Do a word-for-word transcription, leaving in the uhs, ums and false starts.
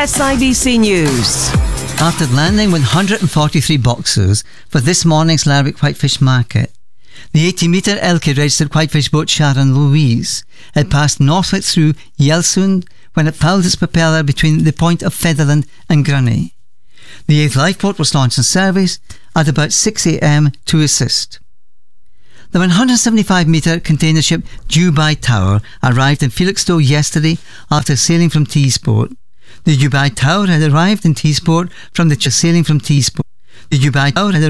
S I B C News. After landing one hundred forty-three boxes for this morning's Lerwick Whitefish Market, the eighty metre L K registered whitefish boat Sharon Louise had passed northward through Yelsund when it fouled its propeller between the point of Fetherland and Grunny. The eighth lifeboat was launched in service at about six a m to assist. The one hundred seventy-five metre container ship Dubai Tower arrived in Felixstowe yesterday after sailing from Teesport. The Dubai Tower had arrived in Teesport from the sailing from Teesport. The Dubai Tower had